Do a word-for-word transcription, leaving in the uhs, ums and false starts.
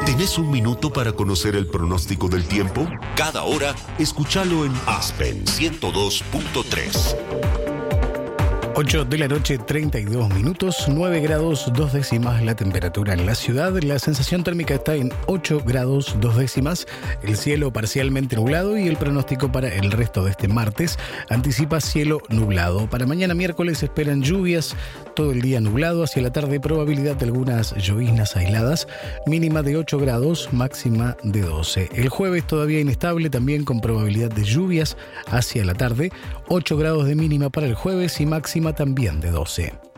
¿Tenés un minuto para conocer el pronóstico del tiempo? Cada hora, escúchalo en Aspen ciento dos punto tres. ocho de la noche, treinta y dos minutos, nueve grados, dos décimas la temperatura en la ciudad. La sensación térmica está en ocho grados, dos décimas. El cielo parcialmente nublado y el pronóstico para el resto de este martes anticipa cielo nublado. Para mañana miércoles se esperan lluvias, todo el día nublado. Hacia la tarde probabilidad de algunas lloviznas aisladas, mínima de ocho grados, máxima de doce. El jueves todavía inestable, también con probabilidad de lluvias hacia la tarde, ocho grados de mínima para el jueves y máxima también de doce.